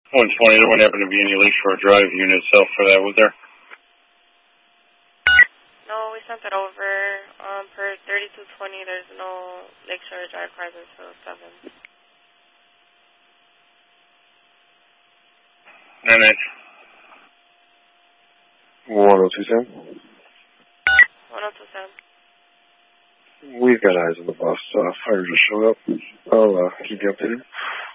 120, there wouldn't happen to be any Lakeshore Drive unit itself for that, was there? No, we sent it over. Per 3220, there's no Lakeshore Drive cars until 7. 9-8. 1027. 1027. We've got eyes on the bus. Fire just showed up. I'll keep you updated.